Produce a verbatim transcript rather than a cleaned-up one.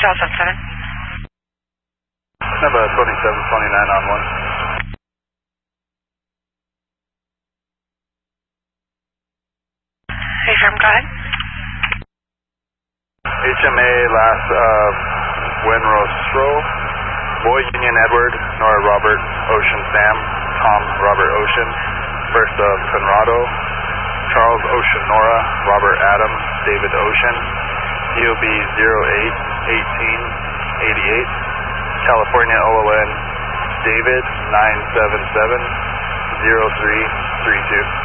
Hotel seven seven. Number twenty-seven twenty-nine on one. Affirm, go ahead. H M A last uh, Winrostro, Boy Union Edward, Nora Robert, Ocean Sam, Tom Robert Ocean, first of Conrado, Charles Ocean Nora, Robert Adam, David Ocean, D O B zero eight eighteen eighty-eight, California O L N, David nine seven seven zero three three two.